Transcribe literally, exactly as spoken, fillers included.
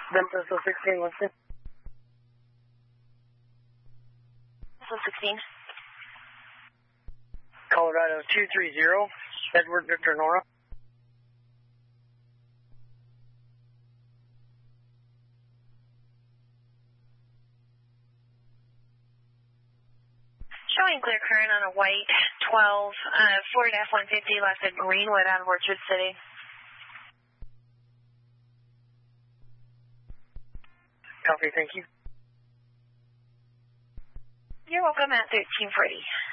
Memphis sixteen, Winston. sixteen. Colorado two three zero, Edward Victor Nora. Showing clear current on a white twelve, uh, Ford F one fifty left at Greenwood out of Orchard City. Copy, thank you. You're welcome at thirteen forty.